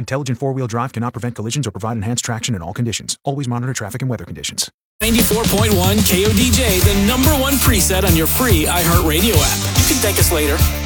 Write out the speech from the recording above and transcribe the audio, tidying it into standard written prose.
Intelligent four-wheel drive cannot prevent collisions or provide enhanced traction in all conditions. Always monitor traffic and weather conditions. 94.1 KODJ, the #1 preset on your free iHeartRadio app. You can thank us later.